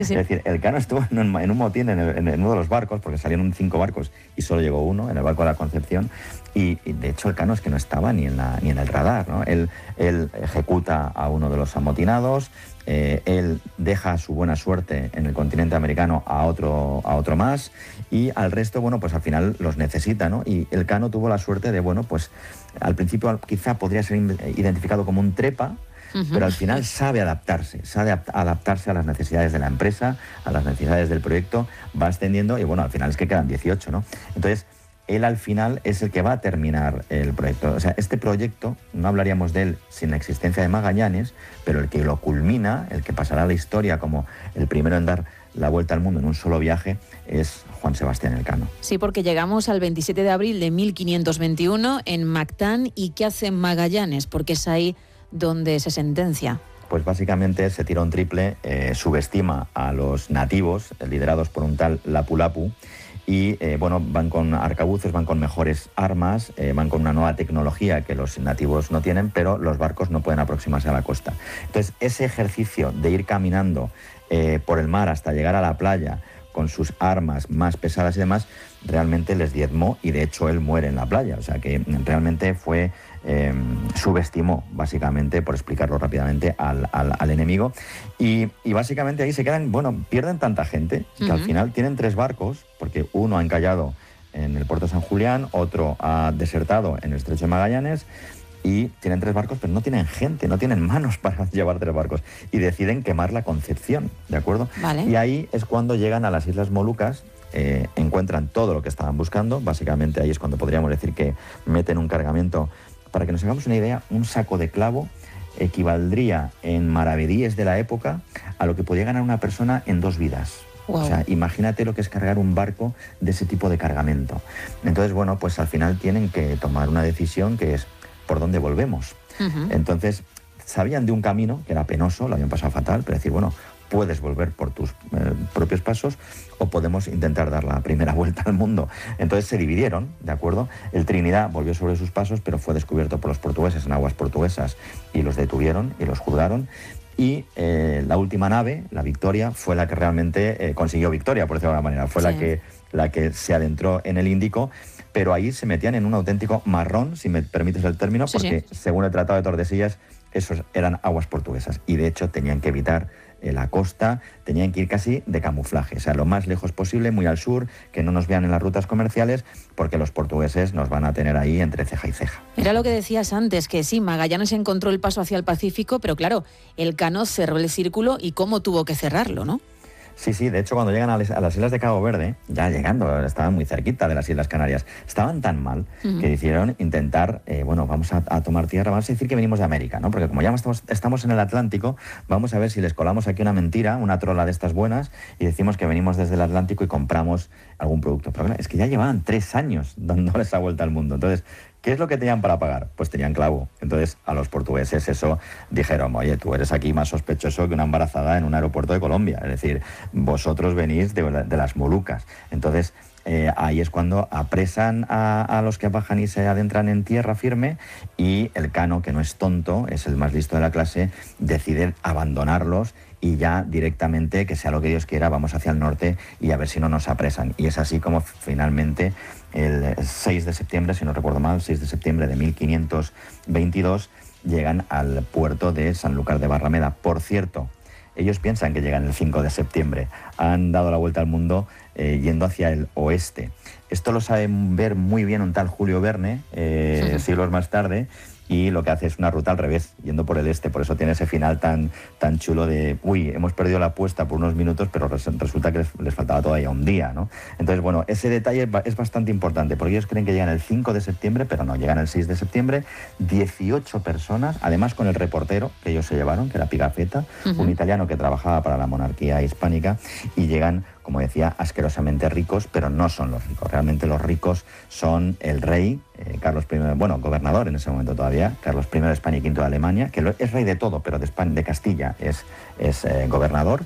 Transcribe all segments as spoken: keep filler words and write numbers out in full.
Sí. Es decir, Elcano estuvo en un, en un motín en, el, en uno de los barcos, porque salieron cinco barcos y solo llegó uno, en el barco de la Concepción, y, y de hecho Elcano es que no estaba ni en, la, ni en el radar, ¿no? Él, él ejecuta a uno de los amotinados, eh, él deja su buena suerte en el continente americano a otro, a otro más, y al resto, bueno, pues al final los necesita, ¿no? Y Elcano tuvo la suerte de, bueno, pues al principio quizá podría ser identificado como un trepa, Uh-huh. pero al final sabe adaptarse, sabe adaptarse a las necesidades de la empresa, a las necesidades del proyecto, va ascendiendo y bueno, al final es que quedan dieciocho, ¿no? Entonces, él al final es el que va a terminar el proyecto. O sea, este proyecto, no hablaríamos de él sin la existencia de Magallanes, pero el que lo culmina, el que pasará a la historia como el primero en dar la vuelta al mundo en un solo viaje, es Juan Sebastián Elcano. Sí, porque llegamos al veintisiete de abril de mil quinientos veintiuno en Mactán. ¿Y qué hace Magallanes? Porque es ahí donde se sentencia. Pues básicamente se tira un triple, eh, subestima a los nativos, eh, liderados por un tal Lapu Lapu, y eh, bueno, van con arcabuces, van con mejores armas, eh, van con una nueva tecnología que los nativos no tienen, pero los barcos no pueden aproximarse a la costa. Entonces, ese ejercicio de ir caminando eh, por el mar hasta llegar a la playa, con sus armas más pesadas y demás, realmente les diezmó, y de hecho él muere en la playa. O sea que realmente fue... Eh, subestimó, básicamente, por explicarlo rápidamente, al, al, al enemigo. Y, y básicamente ahí se quedan, bueno, pierden tanta gente que uh-huh. al final tienen tres barcos, porque uno ha encallado en el puerto de San Julián, otro ha desertado en el estrecho de Magallanes, y tienen tres barcos, pero no tienen gente, no tienen manos para llevar tres barcos, y deciden quemar la Concepción, ¿de acuerdo? Vale. Y ahí es cuando llegan a las Islas Molucas, eh, encuentran todo lo que estaban buscando. Básicamente ahí es cuando podríamos decir que meten un cargamento. Para que nos hagamos una idea, un saco de clavo equivaldría en maravedíes de la época a lo que podía ganar una persona en dos vidas. Wow. O sea, imagínate lo que es cargar un barco de ese tipo de cargamento. Entonces, bueno, pues al final tienen que tomar una decisión que es por dónde volvemos. Uh-huh. Entonces, sabían de un camino que era penoso, lo habían pasado fatal, pero decir, bueno, puedes volver por tus eh, propios pasos o podemos intentar dar la primera vuelta al mundo. Entonces se dividieron, ¿de acuerdo? El Trinidad volvió sobre sus pasos, pero fue descubierto por los portugueses en aguas portuguesas y los detuvieron y los juzgaron. Y eh, la última nave, la Victoria, fue la que realmente eh, consiguió victoria, por decirlo de alguna manera. Fue sí. la, que, la que se adentró en el Índico, pero ahí se metían en un auténtico marrón, si me permites el término, sí, porque sí. según el Tratado de Tordesillas, esos eran aguas portuguesas y de hecho tenían que evitar eh, la costa, tenían que ir casi de camuflaje, o sea, lo más lejos posible, muy al sur, que no nos vean en las rutas comerciales, porque los portugueses nos van a tener ahí entre ceja y ceja. Era lo que decías antes, que sí, Magallanes encontró el paso hacia el Pacífico, pero claro, Elcano cerró el círculo y cómo tuvo que cerrarlo, ¿no? Sí, sí, de hecho cuando llegan a las islas de Cabo Verde, ya llegando, estaban muy cerquita de las Islas Canarias, estaban tan mal uh-huh. que decidieron intentar, eh, bueno, vamos a, a tomar tierra, vamos a decir que venimos de América, ¿no? Porque como ya estamos, estamos en el Atlántico, vamos a ver si les colamos aquí una mentira, una trola de estas buenas, y decimos que venimos desde el Atlántico y compramos algún producto. Pero es que ya llevaban tres años dándoles esa vuelta al mundo, entonces... ¿Qué es lo que tenían para pagar? Pues tenían clavo. Entonces, a los portugueses eso dijeron, oye, tú eres aquí más sospechoso que una embarazada en un aeropuerto de Colombia. Es decir, vosotros venís de, de las Molucas. Entonces, eh, ahí es cuando apresan a, a los que bajan y se adentran en tierra firme, y Elcano, que no es tonto, es el más listo de la clase, decide abandonarlos y ya directamente, que sea lo que Dios quiera, vamos hacia el norte y a ver si no nos apresan. Y es así como finalmente el seis de septiembre, si no recuerdo mal, seis de septiembre de mil quinientos veintidós, llegan al puerto de Sanlúcar de Barrameda. Por cierto, ellos piensan que llegan el cinco de septiembre, han dado la vuelta al mundo eh, yendo hacia el oeste. Esto lo sabe ver muy bien un tal Julio Verne, eh, sí. siglos más tarde, y lo que hace es una ruta al revés, yendo por el este. Por eso tiene ese final tan, tan chulo de, uy, hemos perdido la apuesta por unos minutos, pero res, resulta que les, les faltaba todavía un día, ¿no? Entonces, bueno, ese detalle es bastante importante, porque ellos creen que llegan el cinco de septiembre, pero no, llegan el seis de septiembre, dieciocho personas, además con el reportero que ellos se llevaron, que era Pigafetta, uh-huh. un italiano que trabajaba para la monarquía hispánica, y llegan, como decía, asquerosamente ricos, pero no son los ricos. Realmente los ricos son el rey, eh, Carlos primero, bueno, gobernador en ese momento todavía, Carlos primero de España y quinto de Alemania, que lo, es rey de todo, pero de, España, de Castilla es, es eh, gobernador,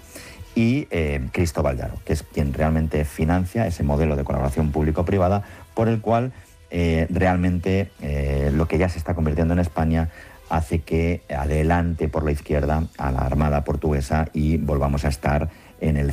y eh, Cristóbal Llaro, que es quien realmente financia ese modelo de colaboración público-privada por el cual eh, realmente eh, lo que ya se está convirtiendo en España hace que adelante por la izquierda a la Armada portuguesa y volvamos a estar en el